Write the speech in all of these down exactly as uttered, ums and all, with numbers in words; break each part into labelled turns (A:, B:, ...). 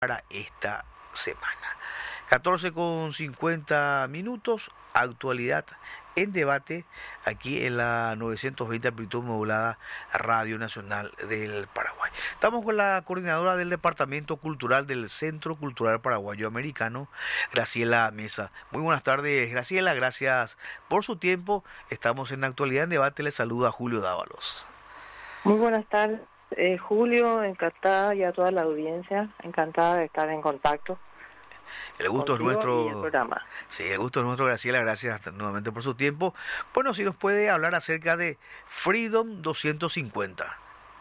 A: para esta semana. catorce con cincuenta minutos, actualidad en debate aquí en la novecientos veinte amplitud modulada Radio Nacional del Paraguay. Estamos con la coordinadora del Departamento Cultural del Centro Cultural Paraguayo Americano, Graciela Mesa. Muy buenas tardes, Graciela, gracias por su tiempo. Estamos en actualidad en debate, le saluda Julio Dávalos.
B: Muy buenas tardes, eh, Julio, encantada, y a toda la audiencia, encantada de estar en contacto.
A: El gusto es nuestro.
B: Y el programa.
A: Sí, el gusto es nuestro, Graciela, gracias nuevamente por su tiempo. Bueno, si nos puede hablar acerca de Freedom doscientos cincuenta.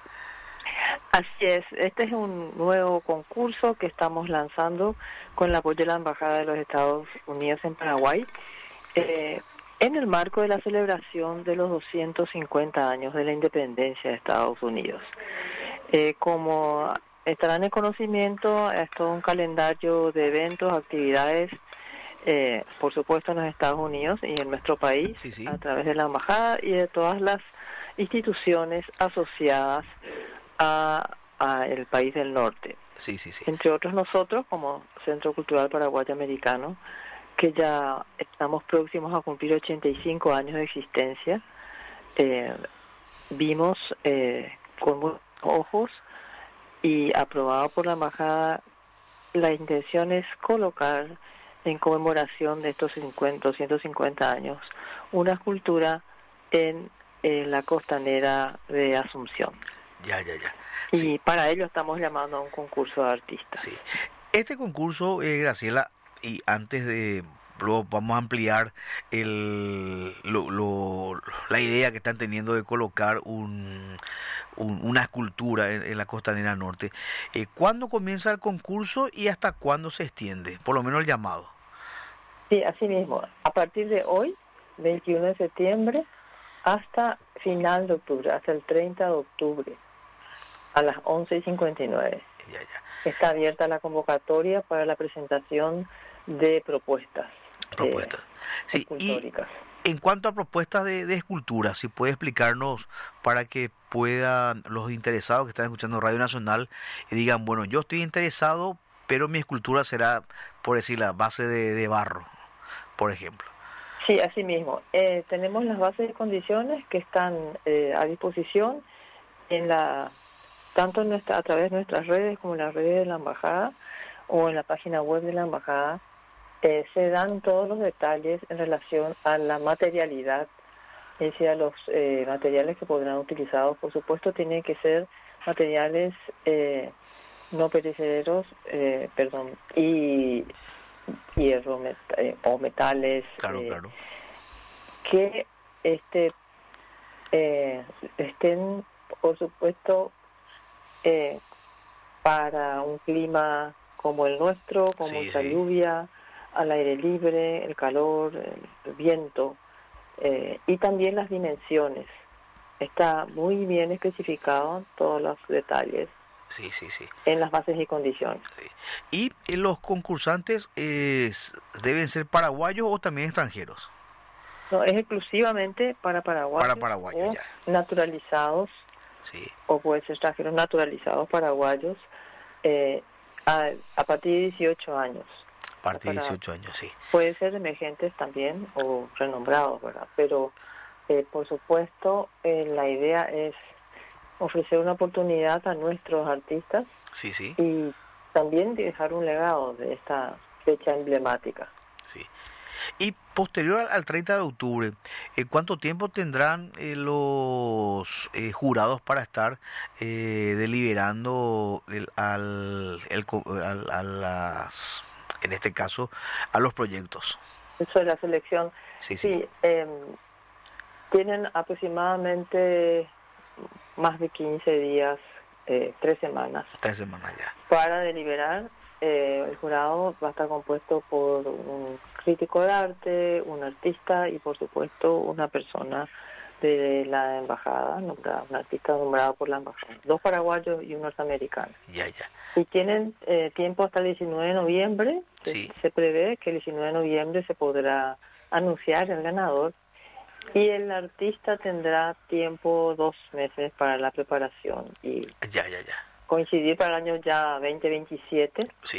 B: Así es, este es un nuevo concurso que estamos lanzando con el apoyo de la Embajada de los Estados Unidos en Paraguay, eh, en el marco de la celebración de los doscientos cincuenta años de la independencia de Estados Unidos. Eh, como estarán en conocimiento, es todo un calendario de eventos, actividades, eh, por supuesto en los Estados Unidos y en nuestro país,
A: Sí, sí.
B: a través de la Embajada y de todas las instituciones asociadas a, a el país del norte.
A: Sí, sí, sí.
B: Entre otros nosotros, como Centro Cultural Paraguayo Americano, que ya estamos próximos a cumplir ochenta y cinco años de existencia, eh, vimos eh, con buenos ojos y aprobado por la Embajada, la intención es colocar en conmemoración de estos cincuenta, doscientos cincuenta años una escultura en, en la costanera de Asunción.
A: Ya, ya, ya.
B: Y
A: Sí.
B: para ello estamos llamando a un concurso de artistas.
A: Sí. Este concurso, eh, Graciela, y antes de luego vamos a ampliar el, lo, lo, la idea que están teniendo de colocar un, un, una escultura en, en la costanera norte. Eh, ¿Cuándo comienza el concurso y hasta cuándo se extiende? Por lo menos el llamado.
B: Sí, así mismo. A partir de hoy, veintiuno de septiembre, hasta final de octubre, hasta el treinta de octubre, a las once y cincuenta y nueve.
A: Ya, ya.
B: Está abierta la convocatoria para la presentación de propuestas.
A: Propuestas.
B: Eh,
A: Sí,
B: escultóricas.
A: Y en cuanto a propuestas de, de escultura, si puede explicarnos para que puedan los interesados que están escuchando Radio Nacional y digan, bueno, yo estoy interesado, pero mi escultura será, por decir, la base de, de barro, por ejemplo.
B: Sí, así mismo. Eh, tenemos las bases y condiciones que están eh, a disposición en la tanto en nuestra, a través de nuestras redes como en las redes de la Embajada o en la página web de la Embajada. Eh, se dan todos los detalles en relación a la materialidad, es decir, a los eh, materiales que podrán utilizados. Por supuesto, tienen que ser materiales eh, no perecederos, eh, perdón, y hierro met eh, o metales
A: Claro,
B: eh,
A: claro.
B: que este, eh, estén, por supuesto, eh, para un clima como el nuestro, con
A: Sí,
B: mucha
A: sí.
B: lluvia, al aire libre, el calor, el viento, eh, y también las dimensiones. Está muy bien especificado todos los detalles
A: Sí, sí, sí.
B: en las bases y condiciones.
A: Sí. ¿Y eh, los concursantes eh, deben ser paraguayos o también extranjeros?
B: No, es exclusivamente para paraguayos,
A: Para paraguayos,
B: o
A: ya.
B: naturalizados,
A: Sí.
B: o puede ser extranjeros naturalizados paraguayos, eh, a, a partir de dieciocho años.
A: A partir de
B: Para-
A: dieciocho años, sí.
B: Puede ser emergentes también o renombrados, ¿verdad? Pero, eh, por supuesto, eh, la idea es ofrecer una oportunidad a nuestros artistas
A: Sí, sí,
B: y también dejar un legado de esta fecha emblemática.
A: sí. Y posterior al, al treinta de octubre, eh, ¿cuánto tiempo tendrán eh, los eh, jurados para estar eh, deliberando el, al, el co- al- a las, en este caso, a los proyectos?
B: Eso es la selección.
A: Sí, sí,
B: Sí, eh, tienen aproximadamente más de quince días, eh, tres semanas,
A: tres semanas ya.
B: para deliberar. Eh, el jurado va a estar compuesto por un crítico de arte, un artista y, por supuesto, una persona de la embajada, nombrada, un artista nombrado por la embajada. Dos paraguayos y un norteamericano.
A: Ya, ya.
B: Y tienen eh, tiempo hasta el diecinueve de noviembre.
A: Sí.
B: Se prevé que el diecinueve de noviembre se podrá anunciar el ganador. Y el artista tendrá tiempo, dos meses para la preparación y
A: Ya, ya, ya.
B: coincidir para el año ya veinte veintisiete.
A: Sí.